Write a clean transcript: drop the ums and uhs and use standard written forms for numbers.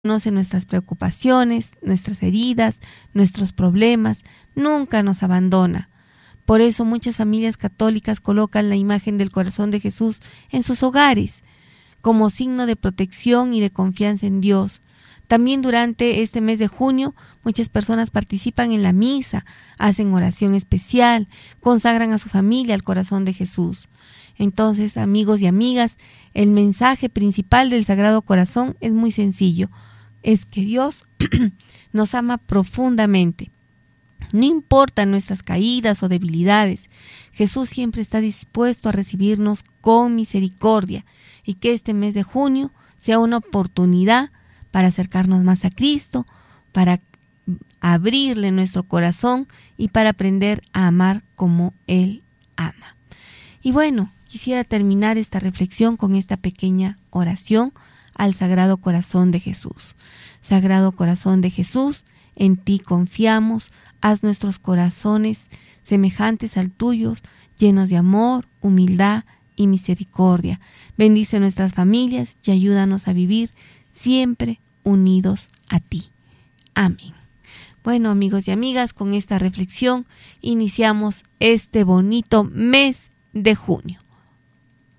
conoce nuestras preocupaciones, nuestras heridas, nuestros problemas, nunca nos abandona. Por eso muchas familias católicas colocan la imagen del corazón de Jesús en sus hogares, como signo de protección y de confianza en Dios. También durante este mes de junio, muchas personas participan en la misa, hacen oración especial, consagran a su familia al corazón de Jesús. Entonces, amigos y amigas, el mensaje principal del Sagrado Corazón es muy sencillo. Es que Dios nos ama profundamente. No importan nuestras caídas o debilidades, Jesús siempre está dispuesto a recibirnos con misericordia y que este mes de junio sea una oportunidad para acercarnos más a Cristo, para abrirle nuestro corazón y para aprender a amar como Él ama. Y bueno, quisiera terminar esta reflexión con esta pequeña oración al Sagrado Corazón de Jesús. Sagrado Corazón de Jesús, en ti confiamos, haz nuestros corazones semejantes al tuyo, llenos de amor, humildad y misericordia. Bendice nuestras familias y ayúdanos a vivir siempre unidos a ti. Amén. Bueno, amigos y amigas, con esta reflexión iniciamos este bonito mes de junio.